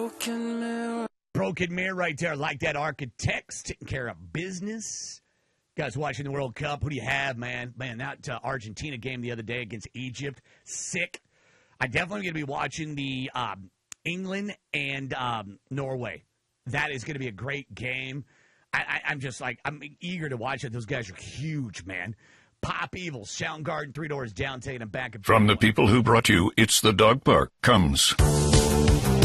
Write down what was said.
Broken mirror right there. Like that Architects taking care of business. Guys watching the World Cup, who do you have, man? Man, that Argentina game the other day against Egypt, sick. I definitely going to be watching the England and Norway. That is going to be a great game. I'm just like, I'm eager to watch it. Those guys are huge, man. Pop Evil, Soundgarden, 3 Doors Down, taking them back. From the people who brought you It's the Dog Park comes